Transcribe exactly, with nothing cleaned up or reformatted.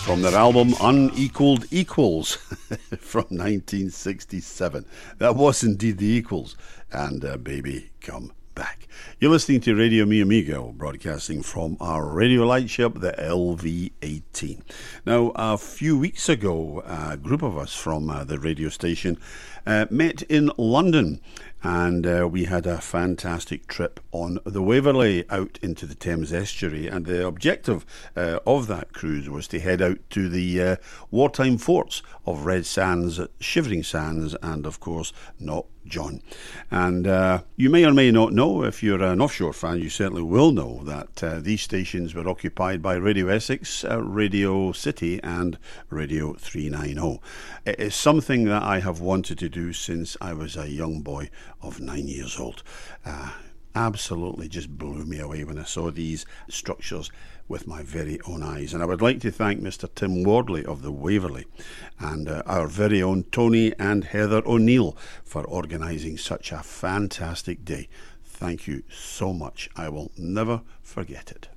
from their album Unequaled Equals from nineteen sixty-seven. That was indeed the Equals, and uh, Baby Come Back. You're listening to Radio Mi Amigo, broadcasting from our radio lightship, the L V eighteen. Now, a few weeks ago, a group of us from uh, the radio station uh, met in London, and uh, we had a fantastic trip on the Waverley out into the Thames estuary, and the objective uh, of that cruise was to head out to the uh, wartime forts of Red Sands, Shivering Sands, and of course Knock John. And uh, you may or may not know, if you're an offshore fan, you certainly will know that uh, these stations were occupied by Radio Essex, uh, Radio City and Radio three ninety. It is something that I have wanted to do since I was a young boy of nine years old. Uh, absolutely just blew me away when I saw these structures with my very own eyes. And I would like to thank Mister Tim Wardley of the Waverley and uh, our very own Tony and Heather O'Neill for organising such a fantastic day. Thank you so much. I will never forget it.